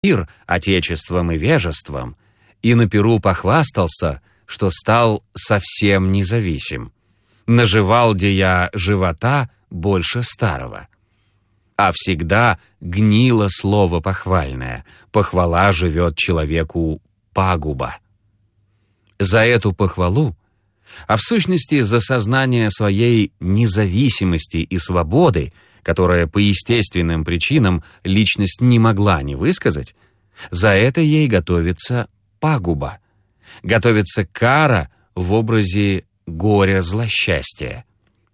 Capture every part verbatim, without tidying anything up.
мир отечеством и вежеством, и на пиру похвастался, что стал совсем независим. Наживал де я живота больше старого. А всегда гнило слово похвальное, похвала живет человеку пагуба. За эту похвалу, а в сущности за сознание своей независимости и свободы, которая по естественным причинам личность не могла не высказать, за это ей готовится пагуба, готовится кара в образе горя-злосчастья.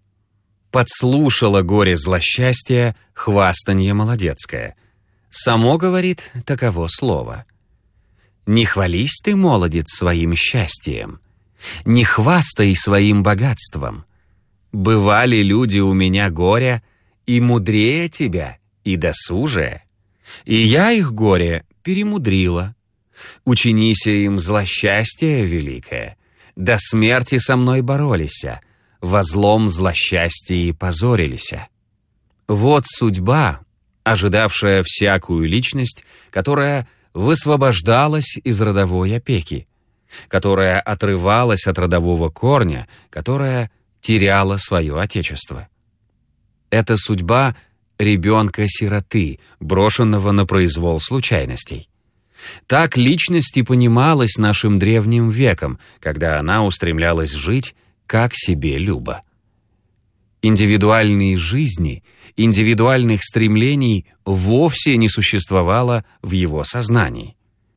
Подслушала горе-злосчастье хвастанье молодецкое. Само, говорит, таково слово. «Не хвались ты, молодец, своим счастьем, не хвастай своим богатством. Бывали люди у меня горя и мудрее тебя, и досужее. И я их горе перемудрила. Учинися им злосчастье великое, до смерти со мной боролися, во злом злосчастье позорилися». Вот судьба, ожидавшая всякую личность, которая высвобождалась из родовой опеки, которая отрывалась от родового корня, которая теряла свое отечество. Это судьба ребенка-сироты, брошенного на произвол случайностей. Так личность и понималась нашим древним веком, когда она устремлялась жить, как себе любо. Индивидуальной жизни, индивидуальных стремлений вовсе не существовало в его сознании.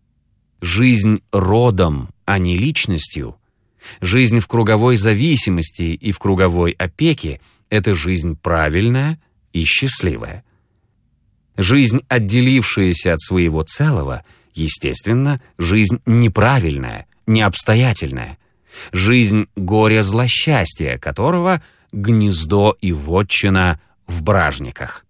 Жизнь родом, а не личностью, жизнь в круговой зависимости и в круговой опеке — это жизнь правильная и счастливая. Жизнь, отделившаяся от своего целого, естественно, жизнь неправильная, необстоятельная, жизнь горя-злосчастья, которого гнездо и вотчина в бражниках.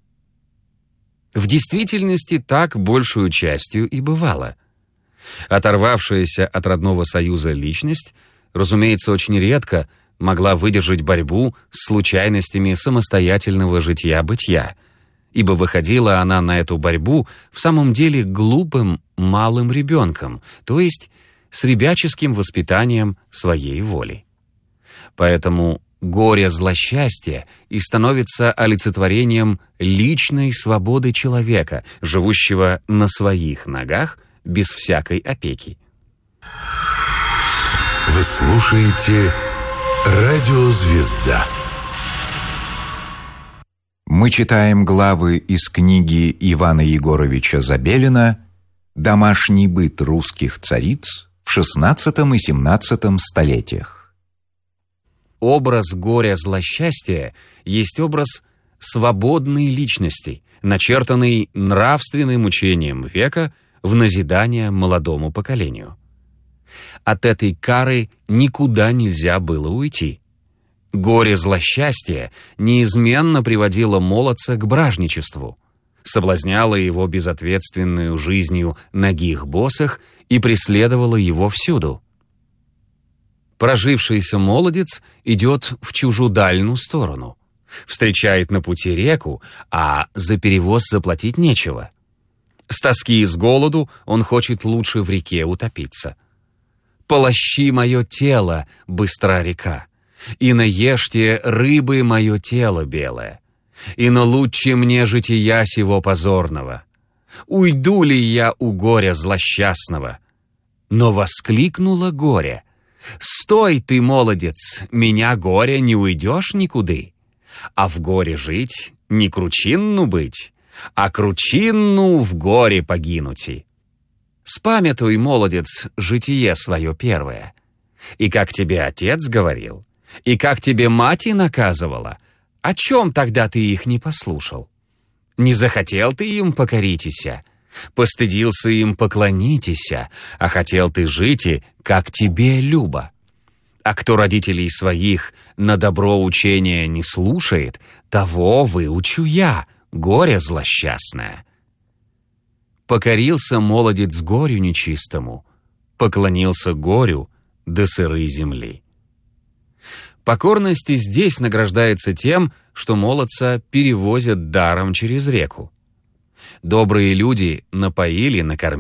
В действительности так большую частью и бывало. Оторвавшаяся от родного союза личность, разумеется, очень редко могла выдержать борьбу с случайностями самостоятельного житья-бытия, ибо выходила она на эту борьбу в самом деле глупым малым ребенком, то есть с ребяческим воспитанием своей воли. Поэтому горе-злосчастье и становится олицетворением личной свободы человека, живущего на своих ногах без всякой опеки. Вы слушаете «Радио Звезда». Мы читаем главы из книги Ивана Егоровича Забелина «Домашний быт русских цариц в шестнадцатом и семнадцатом столетиях». Образ горя-злосчастья есть образ свободной личности, начертанный нравственным учением века в назидание молодому поколению. От этой кары никуда нельзя было уйти. Горе-злосчастье неизменно приводило молодца к бражничеству, соблазняло его безответственную жизнью нагих босых и преследовало его всюду. Прожившийся молодец идет в чужудальную сторону, встречает на пути реку, а за перевоз заплатить нечего. С тоски и с голоду он хочет лучше в реке утопиться. «Полощи мое тело, быстра река, и наешьте рыбы мое тело белое, и налучше мне жития сего позорного. Уйду ли я у горя злосчастного?» Но воскликнуло горе: «Стой ты, молодец, меня горе не уйдешь никуды, а в горе жить, не кручинну быть, а кручинну в горе погинути. Спамятуй, молодец, житие свое первое, и как тебе отец говорил, и как тебе мать наказывала, о чем тогда ты их не послушал? Не захотел ты им покоритеся, постыдился им поклонитеся, а хотел ты жить, и как тебе любо. А кто родителей своих на добро учения не слушает, того выучу я, горе злосчастное». Покорился молодец горю нечистому, поклонился горю до сырой земли. Покорность и здесь награждается тем, что молодца перевозят даром через реку. Добрые люди напоили, накормили,